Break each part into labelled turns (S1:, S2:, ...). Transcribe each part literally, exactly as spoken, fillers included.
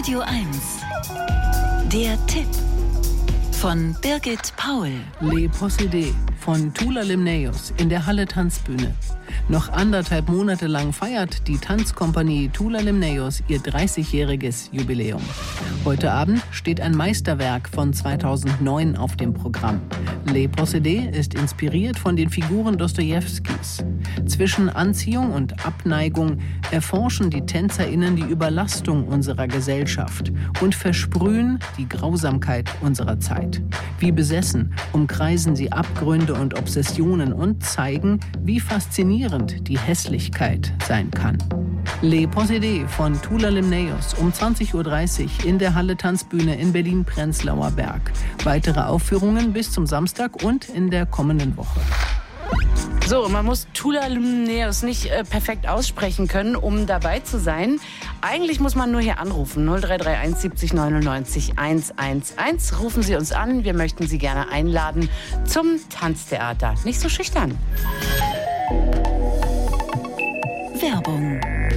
S1: Radio eins. Der Tipp von Birgit Paul.
S2: Les Possédés von Tula Limnaeus in der Halle Tanzbühne. Noch anderthalb Monate lang feiert die Tanzkompanie Tula Limnaeus ihr dreißigjähriges Jubiläum. Heute Abend steht ein Meisterwerk von zweitausendneun auf dem Programm. Les Possédés ist inspiriert von den Figuren Dostojewskis. Zwischen Anziehung und Abneigung erforschen die TänzerInnen die Überlastung unserer Gesellschaft und versprühen die Grausamkeit unserer Zeit. Wie besessen umkreisen sie Abgründe und Obsessionen und zeigen, wie faszinierend die Hässlichkeit sein kann. Les Possédés von Tula Limnaeus um zwanzig Uhr dreißig in der Halle Tanzbühne in Berlin-Prenzlauer Berg. Weitere Aufführungen bis zum Samstag und in der kommenden Woche.
S3: So, man muss Tula Limnaeus nicht äh, perfekt aussprechen können, um dabei zu sein. Eigentlich muss man nur hier anrufen. null drei drei eins siebzig neunundneunzig hundertzehn. Rufen Sie uns an. Wir möchten Sie gerne einladen zum Tanztheater. Nicht so schüchtern.
S1: Werbung.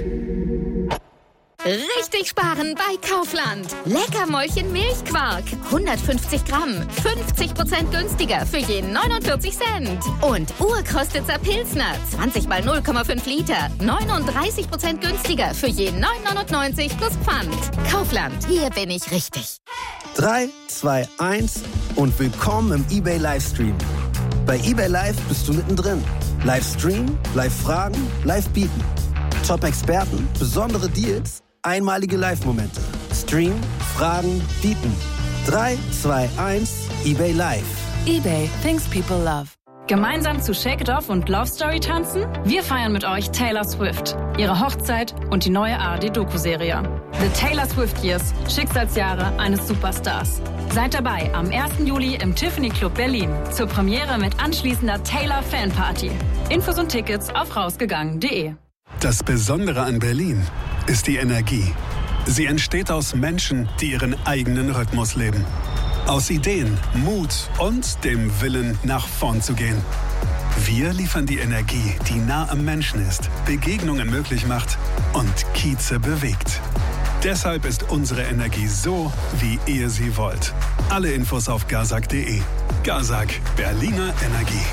S4: Richtig sparen bei Kaufland. Leckermäulchen Milchquark. hundertfünfzig Gramm. fünfzig Prozent günstiger für je neunundvierzig Cent. Und Urkostitzer Pilsner. zwanzig mal null Komma fünf Liter. neununddreißig Prozent günstiger für je neun neunundneunzig plus Pfand. Kaufland. Hier bin ich richtig.
S5: drei, zwei, eins und willkommen im eBay Livestream. Bei eBay Live bist du mittendrin. Livestream, Live-Fragen, Live-Bieten. Top-Experten, besondere Deals, einmalige Live-Momente. Stream, Fragen, Bieten. drei, zwei, eins, eBay Live.
S6: eBay, things people love. Gemeinsam zu Shake It Off und Love Story tanzen? Wir feiern mit euch Taylor Swift, ihre Hochzeit und die neue A R D-Doku-Serie. The Taylor Swift Years, Schicksalsjahre eines Superstars. Seid dabei am ersten Juli im Tiffany Club Berlin zur Premiere mit anschließender Taylor Fanparty. Infos und Tickets auf rausgegangen punkt de.
S7: Das Besondere an Berlin ist die Energie. Sie entsteht aus Menschen, die ihren eigenen Rhythmus leben. Aus Ideen, Mut und dem Willen, nach vorn zu gehen. Wir liefern die Energie, die nah am Menschen ist, Begegnungen möglich macht und Kieze bewegt. Deshalb ist unsere Energie so, wie ihr sie wollt. Alle Infos auf gazak punkt de. Gazak, Berliner Energie.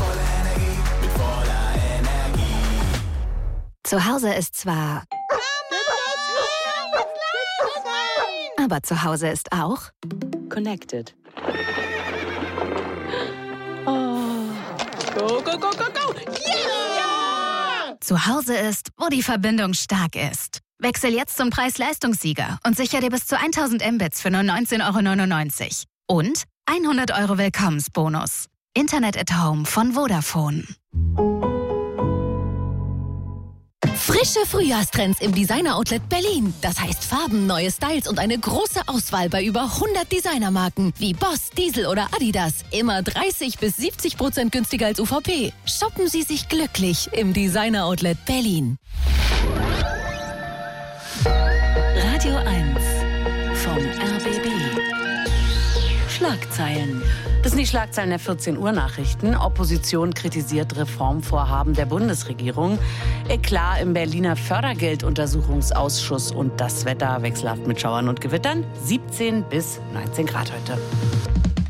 S4: Zu Hause ist zwar... Aber zu Hause ist auch...
S3: Connected.
S6: Oh. Go, go, go, go, go!
S4: Yeah! Zu Hause ist, wo die Verbindung stark ist. Wechsel jetzt zum Preis-Leistungssieger und sicher dir bis zu tausend Mbits für nur neunzehn Euro neunundneunzig. Und hundert Euro Willkommensbonus. Internet at Home von Vodafone.
S8: Frische Frühjahrstrends im Designer-Outlet Berlin. Das heißt Farben, neue Styles und eine große Auswahl bei über hundert Designermarken wie Boss, Diesel oder Adidas. Immer dreißig bis siebzig Prozent günstiger als U V P. Shoppen Sie sich glücklich im Designer-Outlet Berlin.
S1: Radio eins vom R B B. Schlagzeilen.
S3: Das sind die Schlagzeilen der vierzehn Uhr Nachrichten. Opposition kritisiert Reformvorhaben der Bundesregierung. Eklat im Berliner Fördergelduntersuchungsausschuss und das Wetter wechselhaft mit Schauern und Gewittern. siebzehn bis neunzehn Grad heute.